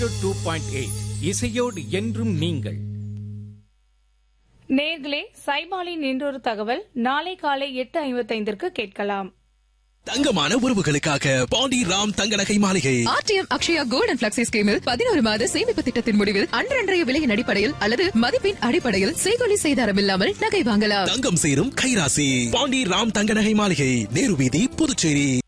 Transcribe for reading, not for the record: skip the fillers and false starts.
102.8 இசையோடு என்றும் நீங்கள். நேர்களே, சைபாலின் இன்றொரு தகவல் நாளை காலை 8:55 கேட்கலாம். தங்கமான உறவுகளுக்காக பாண்டி ராம் தங்க நகை மாளிகை. RTM Akshaya gold and flexi ஸ்கீமில் 11 மாத சேமிப்பு திட்டத்தின் முடிவில் அன்றைய விலையின் அடிப்படையில் அல்லது மதிப்பின் அடிப்படையில் செய்கொலி செய்தாரம் இல்லாமல் நகை வாங்கலாம். தங்கம் சேரும் கைராசி பாண்டி ராம் தங்க நகை மாளிகை, நேரு வீதி, புதுச்சேரி.